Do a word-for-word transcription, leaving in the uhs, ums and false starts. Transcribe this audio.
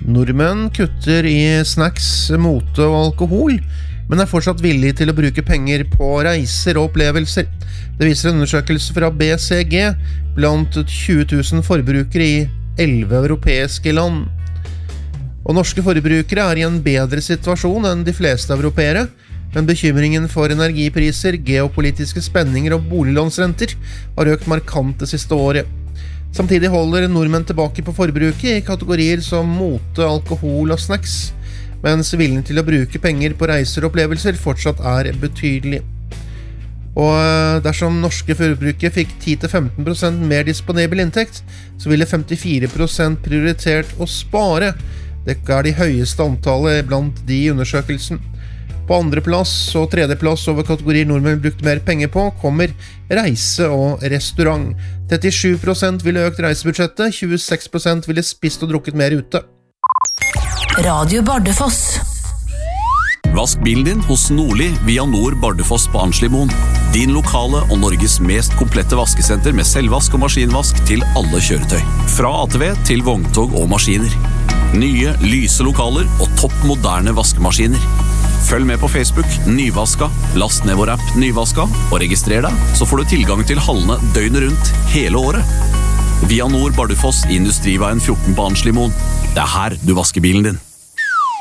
Nordmenn kutter i snacks, mote og alkohol, men er fortsatt villig til å bruke penger på reiser og opplevelser. Det viser en undersøkelse fra B C G blant tjue tusen forbrukere i elleve europeiske land. Og norske forbrukere er i en bedre situasjon enn de fleste europeere, men bekymringen for energipriser, geopolitiske spenninger og boliglånsrenter har økt markant det siste året. Samtidig holder nordmenn tilbake på forbruket i kategorier som mote, alkohol og snacks, mens viljen til å bruke penger på reiser og opplevelser fortsatt er betydelig. Og dersom norske forbrukere fikk ti til femten prosent mer disponibel inntekt, så ville femtifire prosent prioritert å spare. Det er de høyeste antallet blant de i undersøkelsen. På andre plass og tredje plass over kategorier nordmenn brukte mer penger på kommer reise og restaurant. trettisju prosent ville økt reisebudsjettet, tjueseks prosent ville spist og drukket mer ute. Radio Bardufoss. Vask bilen din hos Nordli via Nord Bardufoss på Arnslimoen. Din lokale og Norges mest komplette vaskesenter med selvvask og maskinvask til alle kjøretøy. Fra A T V til vogntog og maskiner. Nye, lyse lokaler og topp moderne vaskemaskiner. Følg med på Facebook, Nyvaska, last ned vår app Nyvaska, og registrer deg, så får du tilgang til hallene døgnet rundt hele året. Via Nord Bardufoss i Industriveien fjorten på Arnslimoen. Det er her du vasker bilen din.